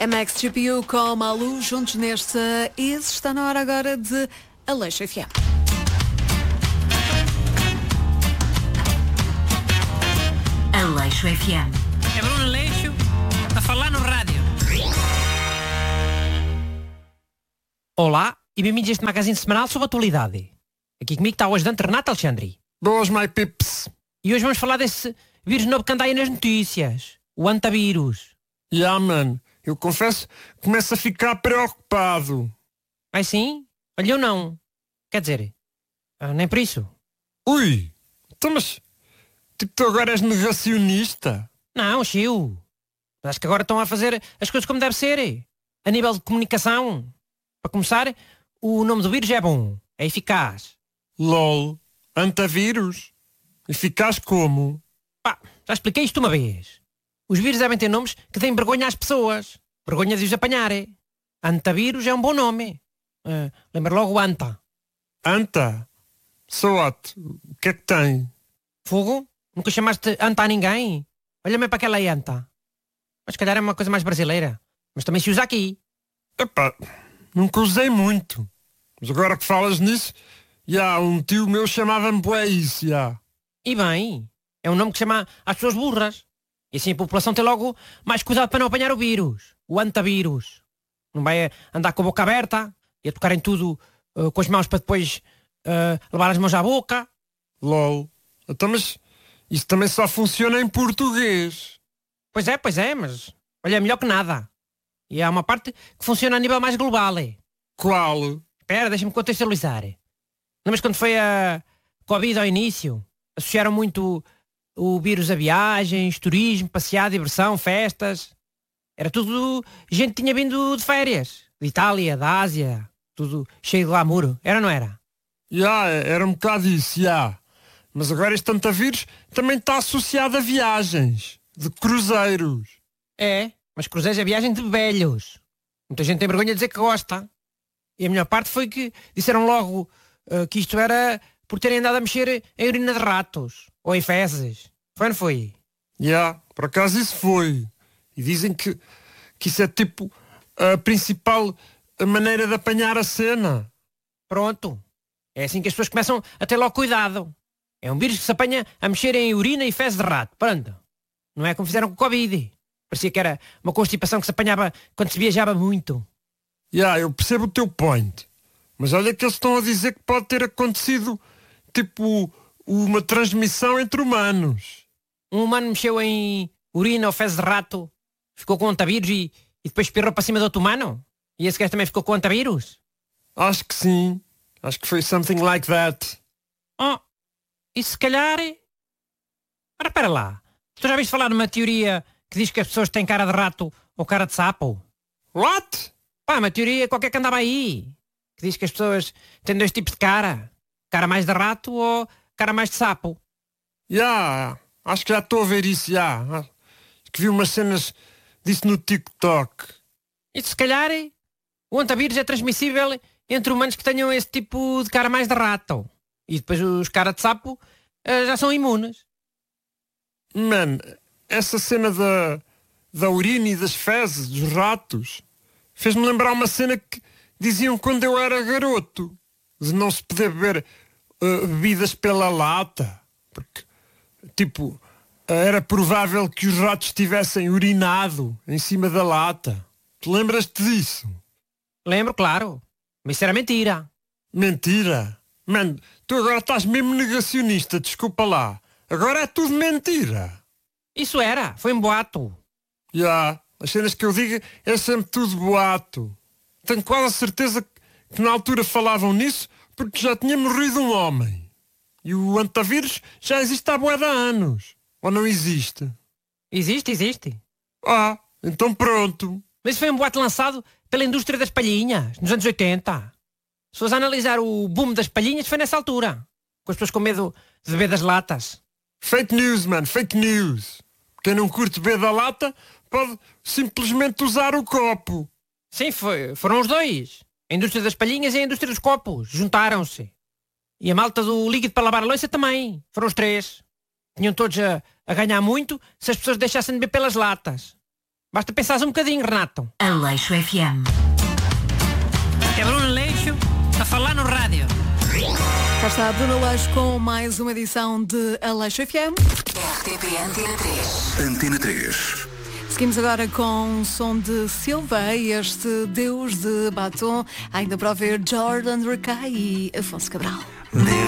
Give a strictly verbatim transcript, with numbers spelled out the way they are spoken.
A Max G P U com a luz juntos neste Is. Está na hora agora de Aleixo F M. Aleixo F M. É Bruno Aleixo a falar no rádio. Olá e bem-vindos a este magazine semanal sobre atualidade. Aqui comigo está o ajudante Renato Alexandre. Boas, my pips. E hoje vamos falar desse vírus novo que anda aí nas notícias. O antavírus. Yeah, man. Eu confesso, começo a ficar preocupado. Mas sim? Olha, eu não. Quer dizer, ah, nem por isso. Ui, então mas, tipo, tu agora és negacionista? Não, chiu. Mas acho que agora estão a fazer as coisas como deve ser. A nível de comunicação. Para começar, o nome do vírus é bom. É eficaz. LOL. Antavírus? Eficaz como? Pá, já expliquei isto uma vez. Os vírus devem ter nomes que deem vergonha às pessoas. Vergonha de os apanhar. Antavírus é um bom nome. Uh, lembra logo o Anta. Anta? So what? O que é que tem? Fogo? Nunca chamaste Anta a ninguém? Olha-me para aquela Anta. Mas se calhar é uma coisa mais brasileira. Mas também se usa aqui. Epá, nunca usei muito. Mas agora que falas nisso, já, um tio meu chamava-me bué isso, já. E bem, é um nome que chama às pessoas burras. E assim a população tem logo mais cuidado para não apanhar o vírus. O antavírus. Não vai andar com a boca aberta e a tocar em tudo uh, com as mãos para depois uh, levar as mãos à boca. LOL. Então, mas isso também só funciona em português. Pois é, pois é, mas olha, é melhor que nada. E há uma parte que funciona a nível mais global. É. Qual? Espera, deixa-me contextualizar. Lembras quando foi a Covid ao início? Associaram muito o vírus a viagens, turismo, passear, diversão, festas. Era tudo gente que tinha vindo de férias. De Itália, da Ásia. Tudo cheio de glamour. Era ou não era? Já, era um bocado isso, já. Mas agora este antavírus também está associado a viagens. De cruzeiros. É, mas cruzeiros é viagem de velhos. Muita gente tem vergonha de dizer que gosta. E a melhor parte foi que disseram logo uh, que isto era por terem andado a mexer em urina de ratos. Ou em fezes. Foi ou não foi? Já, yeah, por acaso isso foi. E dizem que, que isso é tipo a principal maneira de apanhar a cena. Pronto. É assim que as pessoas começam a ter logo cuidado. É um vírus que se apanha a mexer em urina e fezes de rato. Pronto. Não é como fizeram com o Covid. Parecia que era uma constipação que se apanhava quando se viajava muito. Já, yeah, eu percebo o teu point. Mas olha que eles estão a dizer que pode ter acontecido tipo uma transmissão entre humanos. Um humano mexeu em urina ou fezes de rato, ficou com antavírus e, e depois espirrou para cima de outro humano? E esse gajo também ficou com antavírus? Acho que sim. Acho que foi something like that. Oh, e se calhar... Ora, espera lá. Tu já viste falar numa teoria que diz que as pessoas têm cara de rato ou cara de sapo? What? Pá, uma teoria qualquer que andava aí. Que diz que as pessoas têm dois tipos de cara. Cara mais de rato ou cara mais de sapo. Já, yeah, acho que já estou a ver isso, já. Yeah. Que vi umas cenas disso no TikTok. E se calhar o antavírus é transmissível entre humanos que tenham esse tipo de cara mais de rato. E depois os cara de sapo uh, já são imunes. Man, essa cena da, da urina e das fezes, dos ratos, fez-me lembrar uma cena que diziam quando eu era garoto. De não se poder beber uh, bebidas pela lata. Porque, tipo, era provável que os ratos tivessem urinado em cima da lata. Tu lembras-te disso? Lembro, claro. Mas isso era mentira. Mentira? Mano, tu agora estás mesmo negacionista, desculpa lá. Agora é tudo mentira. Isso era, foi um boato. Já, yeah, as cenas que eu digo é sempre tudo boato. Tenho quase a certeza que na altura falavam nisso porque já tinha morrido um homem. E o antavírus já existe há bué de anos. Ou não existe? Existe, existe. Ah, então pronto. Mas foi um boato lançado pela indústria das palhinhas, nos anos oitenta. Se fores a analisar o boom das palhinhas, foi nessa altura. Com as pessoas com medo de beber das latas. Fake news, man, fake news. Quem não curte beber da lata pode simplesmente usar o copo. Sim, foi, foram os dois. A indústria das palhinhas e a indústria dos copos. Juntaram-se. E a malta do líquido para lavar a louça também. Foram os três. Tinham todos a, a ganhar muito se as pessoas deixassem de beber pelas latas. Basta pensares um bocadinho, Renato. Aleixo F M. É Bruno Aleixo a falar no rádio. Cá está Bruno Aleixo com mais uma edição de Aleixo F M. R T P Antena três. Antena três. Seguimos agora com o som de Silva e este Deus de Batom, ainda para ouvir Jordan Recai e Afonso Cabral.